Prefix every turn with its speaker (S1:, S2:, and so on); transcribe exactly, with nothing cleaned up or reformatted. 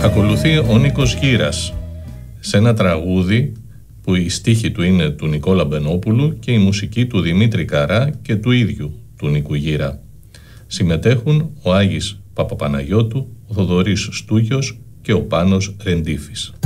S1: Ακολουθεί ο Νίκος Γύρας σε ένα τραγούδι που η στίχη του είναι του Νικόλα Μπενόπουλου και η μουσική του Δημήτρη Καρά και του ίδιου του Νίκου Γύρα. Συμμετέχουν ο Άγης Παπαπαναγιώτου, ο Θοδωρής Στούγιος και ο Πάνος Ρεντίφης.